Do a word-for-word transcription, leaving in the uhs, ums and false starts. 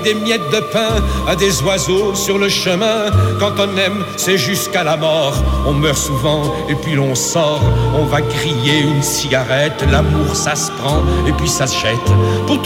des miettes de pain à des oiseaux sur le chemin. Quand on aime, c'est jusqu'à la mort. On meurt souvent et puis l'on sort. On va griller une cigarette. L'amour, ça se prend et puis ça se jette. Pour